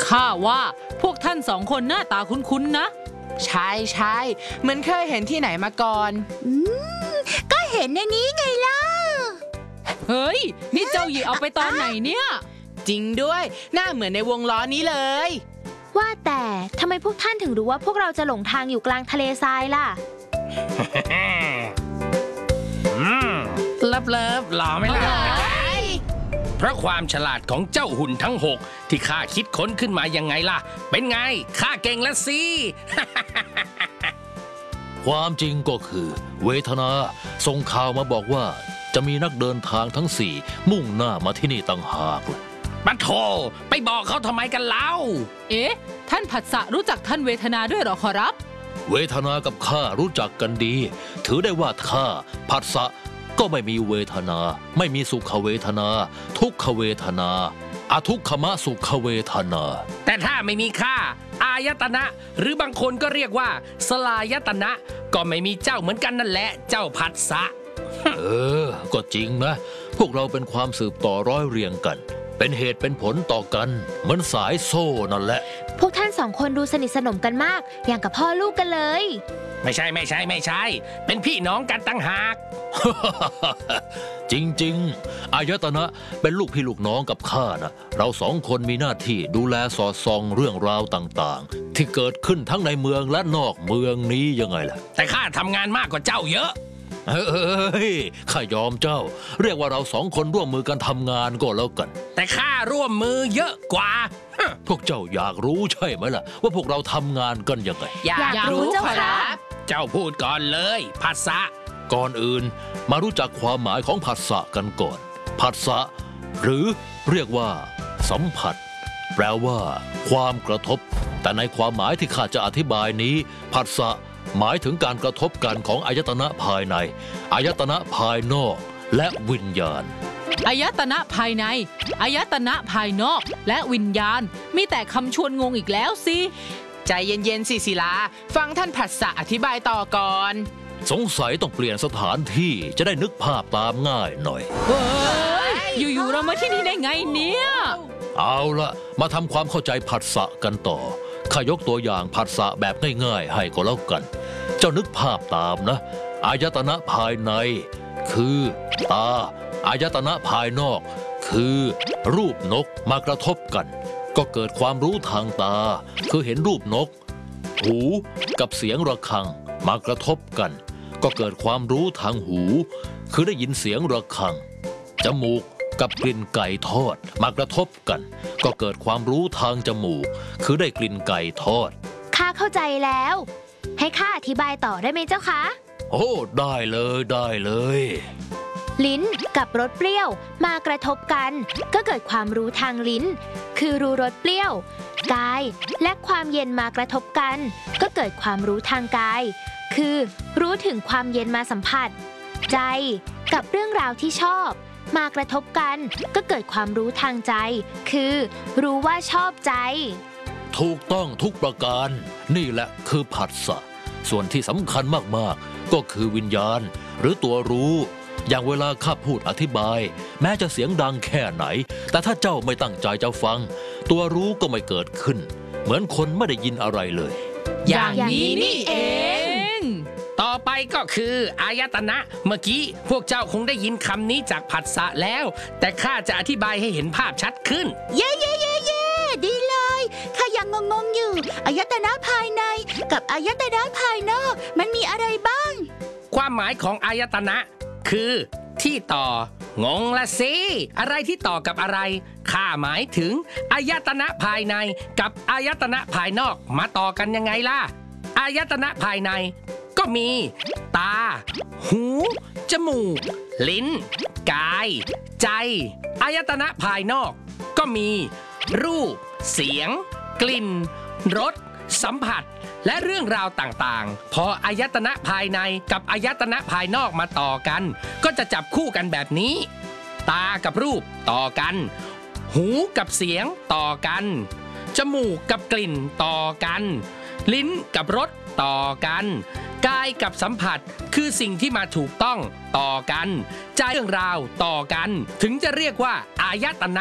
ข้าว่าพวกท่านสองคนหน้าตาคุ้นๆนะใช่เหมือนเคยเห็นที่ไหนมาก่อนก็เห็นในนี้ไงล่ะเฮ้ยนี่เจ้าหญิงเอาไปตอนไหนเนี่ยจริงด้วยหน้าเหมือนในวงล้อนี้เลยว่าแต่ทำไมพวกท่านถึงรู้ว่าพวกเราจะหลงทางอยู่กลางทะเลทรายล่ะเลิฟหล่อไหมล่ะเพราะความฉลาดของเจ้าหุ่นทั้ง6ที่ข้าคิดค้นขึ้นมายังไงล่ะเป็นไงข้าเก่งแล้วสิความจริงก็คือเวทนาส่งข่าวมาบอกว่าจะมีนักเดินทางทั้ง4มุ่งหน้ามาที่นี่ต่างหากเลยปะโถไปบอกเขาทำไมกันเล่าท่านผัสสะรู้จักท่านเวทนาด้วยหรอขอรับเวทนากับข้ารู้จักกันดีถือได้ว่าข้าผัสสะก็ไม่มีเวทนาไม่มีสุขเวทนาทุกขเวทนาอทุกขมสุขเวทนาแต่ถ้าไม่มีข้าอายตนะหรือบางคนก็เรียกว่าสลายตนะก็ไม่มีเจ้าเหมือนกันนั่นแหละเจ้าผัสสะก็จริงนะพวกเราเป็นความสืบต่อร้อยเรียงกันเป็นเหตุเป็นผลต่อกันเหมือนสายโซ่นั่นแหละพวกท่านสองคนดูสนิทสนมกันมากอย่างกับพ่อลูกกันเลยไม่ใช่เป็นพี่น้องกันตั้งหากจริงๆอายตนะเป็นลูกพี่ลูกน้องกับข้านะเราสองคนมีหน้าที่ดูแลสอดส่องเรื่องราวต่างๆที่เกิดขึ้นทั้งในเมืองและนอกเมืองนี้ยังไงล่ะแต่ข้าทำงานมากกว่าเจ้าเยอะข้ายอมเจ้าเรียกว่าเราสองคนร่วมมือกันทำงานก็แล้วกันแต่ข้าร่วมมือเยอะกว่าพวกเจ้าอยากรู้ใช่ไหมล่ะว่าพวกเราทำงานกันยังไงอยากรู้เจ้าค่ะเจ้าพูดก่อนเลยผัสสะก่อนอื่นมารู้จักความหมายของผัสสะกันก่อนผัสสะหรือเรียกว่าสัมผัสแปลว่าความกระทบแต่ในความหมายที่ข้าจะอธิบายนี้ผัสสะหมายถึงการกระทบกันของอายตนะภายในอายตนะภายนอกและวิญญาณอายตนะภายในอายตนะภายนอกและวิญญาณมีแต่คำชวนงงอีกแล้วสิใจเย็นๆสิศิลาฟังท่านผัสสะอธิบายต่อก่อนสงสัยต้องเปลี่ยนสถานที่จะได้นึกภาพตามง่ายหน่อยอยู่ๆเรามาที่นี่ได้ไงเนี่ยเอาละมาทำความเข้าใจผัสสะกันต่อข้ายกตัวอย่างผัสสะแบบง่ายๆให้ก็แล้วกันเจ้านึกภาพตามนะอายตนะภายในคือตาอายตนะภายนอกคือรูปนกมากระทบกันก็เกิดความรู้ทางตาคือเห็นรูปนกหูกับเสียงระฆังมากระทบกันก็เกิดความรู้ทางหูคือได้ยินเสียงระฆังจมูกกับกลิ่นไก่ทอดมากระทบกันก็เกิดความรู้ทางจมูกคือได้กลิ่นไก่ทอดข้าเข้าใจแล้วให้ข้าอธิบายต่อได้ไหมเจ้าคะโอ้ได้เลยลิ้นกับรสเปรี้ยวมากระทบกันก็เกิดความรู้ทางลิ้นคือรู้รสเปรี้ยวกายและความเย็นมากระทบกันก็เกิดความรู้ทางกายคือรู้ถึงความเย็นมาสัมผัสใจกับเรื่องราวที่ชอบมากระทบกันก็เกิดความรู้ทางใจคือรู้ว่าชอบใจถูกต้องทุกประการนี่แหละคือผัสสะส่วนที่สำคัญมากๆก็คือวิญญาณหรือตัวรู้อย่างเวลาข้าพูดอธิบายแม้จะเสียงดังแค่ไหนแต่ถ้าเจ้าไม่ตั้งใจจะฟังตัวรู้ก็ไม่เกิดขึ้นเหมือนคนไม่ได้ยินอะไรเลยอย่างนี้นี่เองต่อไปก็คืออายตนะเมื่อกี้พวกเจ้าคงได้ยินคำนี้จากผัสสะแล้วแต่ข้าจะอธิบายให้เห็นภาพชัดขึ้นเย่ดีเลยข้ายังงงอยู่อายตนะภายในกับอายตนะภายนอกมันมีอะไรบ้างความหมายของอายตนะคือที่ต่องงละสิอะไรที่ต่อกับอะไรข้าหมายถึงอายตนะภายในกับอายตนะภายนอกมาต่อกันยังไงล่ะอายตนะภายในก็มีตาหูจมูกลิ้นกายใจอายตนะภายนอกก็มีรูปเสียงกลิ่นรสสัมผัสและเรื่องราวต่างๆพออายตนะภายในกับอายตนะภายนอกมาต่อกันก็จะจับคู่กันแบบนี้ตากับรูปต่อกันหูกับเสียงต่อกันจมูกกับกลิ่นต่อกันลิ้นกับรสต่อกันกายกับสัมผัสคือสิ่งที่มาถูกต้องต่อกันใจเรื่องราวต่อกันถึงจะเรียกว่าอายตนะ